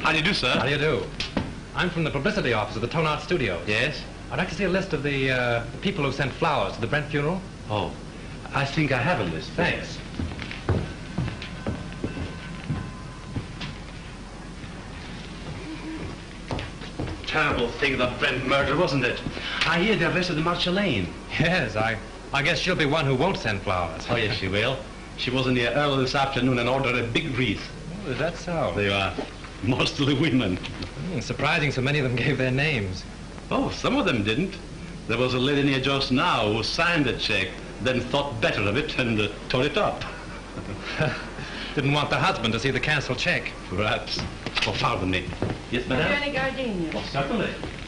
How do you do, sir? How do you do? I'm from the publicity office of the Tone Art Studio. Yes? I'd like to see a list of the people who sent flowers to the Brent funeral. Oh, I think I have a list. Thanks. Terrible thing, the Brent murder, wasn't it? I hear they arrested Marjolaine. Yes, I guess she'll be one who won't send flowers. Oh, yes, she will. She was in here early this afternoon and ordered a big wreath. Oh, is that so? They are mostly women. Surprising so many of them gave their names. Oh, some of them didn't. There was a lady near just now who signed the check, then thought better of it and tore it up. Didn't want the husband to see the canceled check. Perhaps. Oh, pardon me. Yes, madame? Have you any gardenia? Oh, certainly.